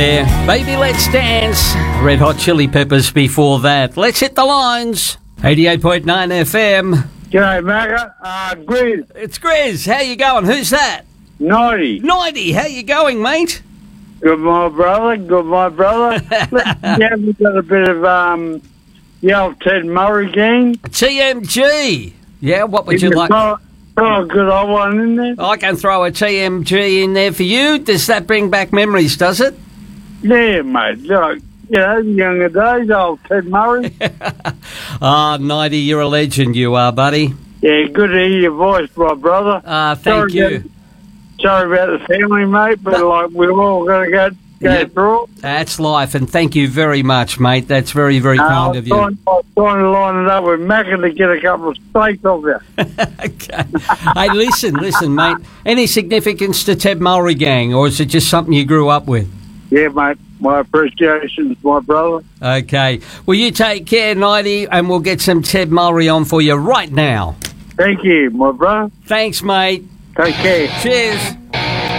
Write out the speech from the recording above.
Yeah, Baby Let's Dance. Red Hot Chili Peppers before that. Let's hit the lines. 88.9 FM. G'day, Macca. Grizz. It's Grizz. How you going? Who's that? 90. 90. How you going, mate? Good, my brother. Good, my brother. Yeah, we've got a bit of the old Ted Murray gang. TMG. Yeah, what would you like? Throw a good old one in there. I can throw a TMG in there for you. Does that bring back memories, does it? Yeah, mate. Like, you know, younger days, old Ted Murray. 90, you're a legend, you are, buddy. Yeah, good to hear your voice, my brother. Thank you. Sorry about the family, mate, but like we've all got to go through it. That's life, and thank you very much, mate. That's very, very kind of you. I'm trying to line it up with Macca to get a couple of steaks off you. Okay. Hey, listen, mate. Any significance to Ted Murray gang, or is it just something you grew up with? Yeah, mate. My appreciation, my brother. Okay. Well, you take care, 90, and we'll get some Ted Murray on for you right now. Thank you, my brother. Thanks, mate. Take care. Cheers.